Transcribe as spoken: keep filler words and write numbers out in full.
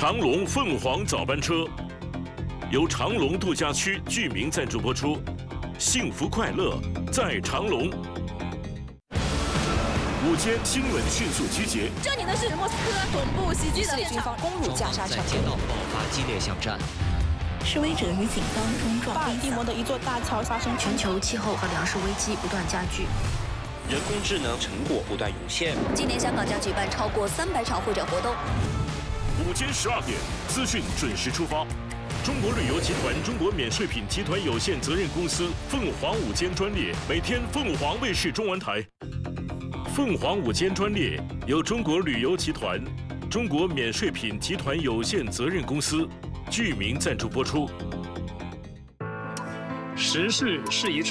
长隆凤凰早班车由长隆度假区居民赞助播出，幸福快乐在长隆。午间新闻迅速集结， 这里呢是莫斯科总部袭击的军方攻入加沙城， 在街道爆发激烈巷战。 示威者与警方冲撞。 巴尔的摩的一座大桥发生全球气候和粮食危机不断加剧， 人工智能成果不断涌现。 今年香港将举办超过三百场会展活动。 午间十二点，资讯准时出发。中国旅游集团中国免税品集团有限责任公司凤凰午间专列，每天凤凰卫视中文台。凤凰午间专列由中国旅游集团、中国免税品集团有限责任公司居民赞助播出。 时事是一场